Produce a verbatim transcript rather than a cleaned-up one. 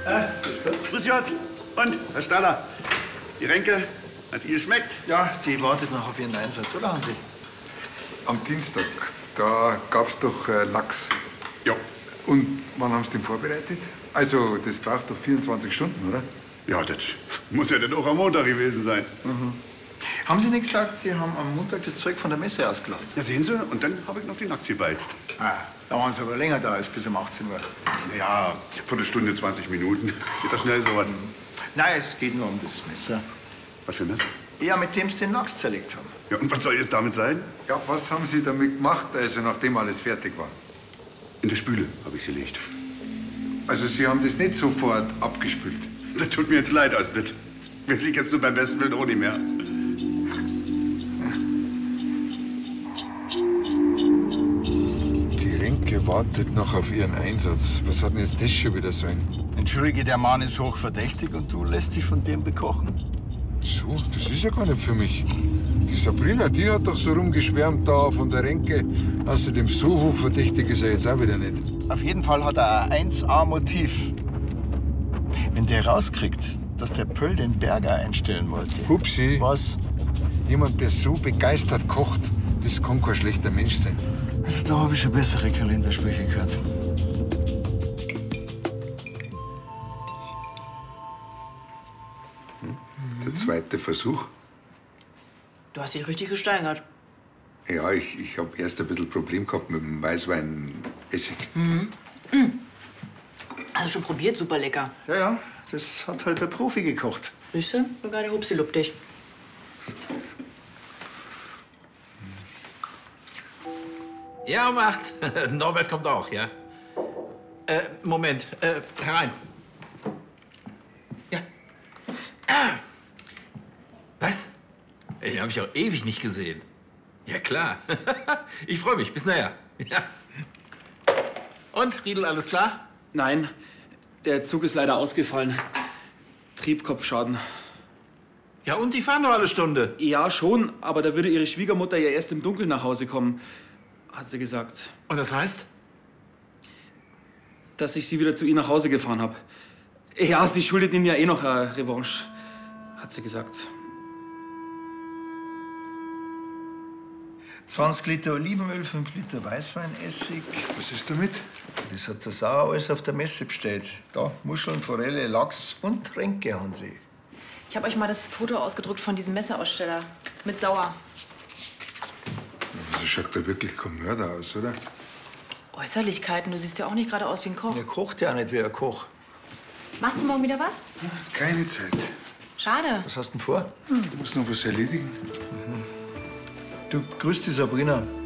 Ah, grüß Gott. Grüß Gott. Und, Herr Staller, die Ränke, hat Ihnen geschmeckt? Ja, die wartet noch auf ihren Einsatz, oder Hansi? Am Dienstag, da gab's doch äh, Lachs. Ja. Und wann haben Sie den vorbereitet? Also, das braucht doch vierundzwanzig Stunden, oder? Ja, das muss ja dann auch am Montag gewesen sein. Mhm. Haben Sie nicht gesagt, Sie haben am Montag das Zeug von der Messe ausgeladen? Ja, sehen Sie, und dann habe ich noch die Lachs gebeizt. Ah, da waren Sie aber länger da als bis um achtzehn Uhr. Ja, Viertelstunde, zwanzig Minuten. Geht das schnell so was? Nein, es geht nur um das Messer. Was für ein Messer? Ja, mit dem Sie den Lachs zerlegt haben. Ja, und was soll jetzt damit sein? Ja, was haben Sie damit gemacht, also nachdem alles fertig war? In der Spüle habe ich sie gelegt. Also, Sie haben das nicht sofort abgespült? Das tut mir jetzt leid, also das weiß ich jetzt nur beim besten Willen auch nicht mehr. Die Renke wartet noch auf ihren Einsatz. Was hat denn jetzt das schon wieder sein? Entschuldige, der Mann ist hochverdächtig und du lässt dich von dem bekochen. So, das ist ja gar nicht für mich. Die Sabrina, die hat doch so rumgeschwärmt da von der Renke. Außerdem so hochverdächtig ist er jetzt auch wieder nicht. Auf jeden Fall hat er ein eins A Motiv. Wenn der rauskriegt, dass der Pöll den Berger einstellen wollte. Hupsi. Was? Jemand, der so begeistert kocht, das kann kein schlechter Mensch sein. Also, da habe ich schon bessere Kalendersprüche gehört. Der zweite Versuch. Du hast dich richtig gesteigert. Ja, ich, ich habe erst ein bisschen Problem gehabt mit dem Weißwein-Essig. Mhm. Mhm. Also schon probiert, super lecker. Ja, ja, das hat halt der Profi gekocht. Siehst du? Sogar der Hupsi lobt dich. Ja, um acht. Norbert kommt auch, ja? Äh, Moment. Äh, herein. Ja. Ah. Was? Den habe ich auch ewig nicht gesehen. Ja, klar. Ich freue mich. Bis nachher. Ja. Und, Riedel, alles klar? Nein, der Zug ist leider ausgefallen. Triebkopfschaden. Ja, und die fahren doch alle Stunde. Ja, schon, aber da würde Ihre Schwiegermutter ja erst im Dunkeln nach Hause kommen, hat sie gesagt. Und das heißt? Dass ich sie wieder zu ihr nach Hause gefahren habe. Ja, sie schuldet Ihnen ja eh noch eine Revanche, hat sie gesagt. zwanzig Liter Olivenöl, fünf Liter Weißweinessig. Was ist damit? Das hat der Sauer alles auf der Messe bestellt. Da Muscheln, Forelle, Lachs und Ränke, Hansi. Ich habe euch mal das Foto ausgedruckt von diesem Messeraussteller. Mit Sauer. Also schaut da wirklich kein Mörder aus, oder? Äußerlichkeiten, du siehst ja auch nicht gerade aus wie ein Koch. Er kocht ja auch nicht wie ein Koch. Machst du morgen wieder was? Keine Zeit. Schade. Was hast du denn vor? Du musst noch was erledigen. Du, grüß die Sabrina.